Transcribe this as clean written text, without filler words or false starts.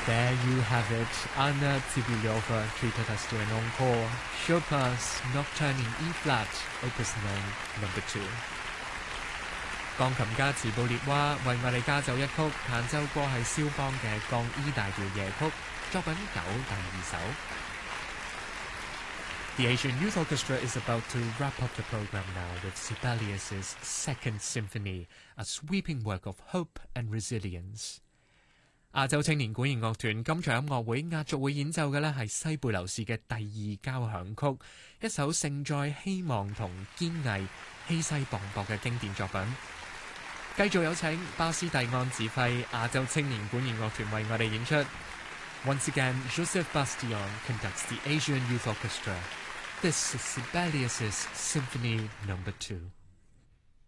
There you have it. Anna Tsibilyova treated us to an encore. Chopin's Nocturne in E flat, Opus 9, No. 2。鋼琴家茨布列娃為我哋加奏一曲，彈奏過係肖邦嘅降 E 大調夜曲，作品9第2首。The Asian Youth Orchestra is about to wrap up the program now with Sibelius's Second Symphony, a sweeping work of hope and resilience. 亞洲青年管弦樂團今場音樂會壓軸會演奏嘅呢係西貝流士嘅第2交響曲，一首盛載希望同堅毅、氣勢磅礴嘅經典作品。繼續有請巴斯蒂安指揮亞洲青年管弦樂團為我哋演出。Once again, Joseph Bastillon conducts the Asian Youth Orchestra. This is Sibelius's Symphony No. 2.